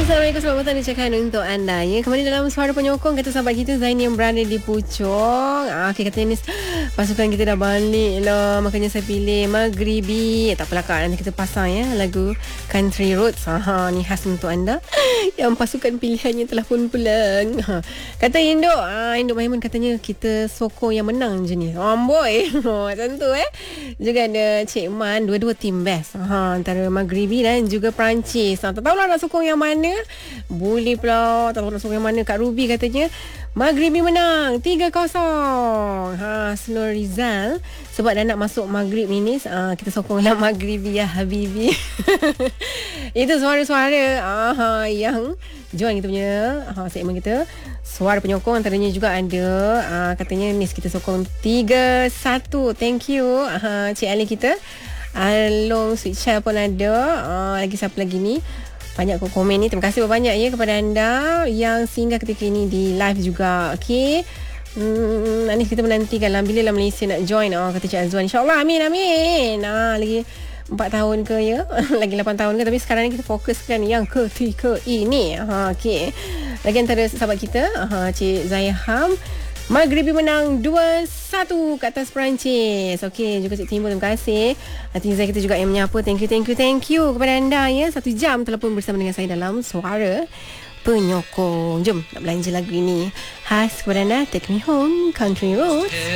Assalamualaikum, selamat petang diucapkan untuk anda ya. Kembali dalam Suara Penyokong, kata sahabat kita Zaini yang berada di Puchong. Okay, katanya ni pasukan kita dah balik lah, makanya saya pilih Maghribi. Tak apalah kak, nanti kita pasang ya lagu Country Roads. Ni khas untuk anda yang pasukan pilihannya telah pun pulang. Kata Induk, Induk Maimun katanya kita sokong yang menang je ni. Boy. Macam tu Juga ada Cik Man, dua-dua tim best. Antara Maghribi dan juga Perancis. Tak tahulah nak sokong yang mana. Boleh pula tak tahu nak sokong yang mana. Kak Ruby katanya Maghribi menang 3-0. Senur Rizal, sebab dah nak masuk Maghrib ni, kita sokonglah Maghribi ya Habibi. Itu suara-suara yang join kita punya segmen kita Suara Penyokong. Antaranya juga ada katanya Nis kita sokong 3-1. Thank you Cik Ali kita. Along Sweet Child pun ada. Lagi siapa lagi ni? Banyak komen ni. Terima kasih banyak ya kepada anda yang singgah ketika ini di live juga. Okey. Nanti kita menantikan bila Malaysia nak join. Kata Cik Azwan. InsyaAllah. Amin. Lagi 4 tahun ke ya? Lagi 8 tahun ke? Tapi sekarang ni kita fokuskan yang ketika ini. Okey. Lagi antara sahabat kita, Cik Zayham, Maghribi menang 2-1 ke atas Perancis. Okey, juga Cik Timur, terima kasih. Netizen kita juga yang menyapa. Thank you kepada anda ya. 1 jam telah pun bersama dengan saya dalam Suara Penyokong. Jom nak belanja lagu ini khas kepada anda, Take Me Home, Country Roads.